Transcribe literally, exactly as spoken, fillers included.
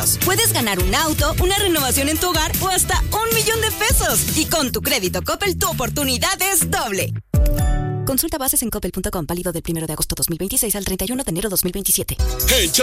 premios. Puedes ganar un auto, una renovación en tu hogar o hasta un millón de pesos. Y con tu crédito Coppel, tu oportunidad es doble. Consulta bases en coppel punto com, válido del primero de agosto dos mil veintiséis al treinta y uno de enero dos mil veintisiete. En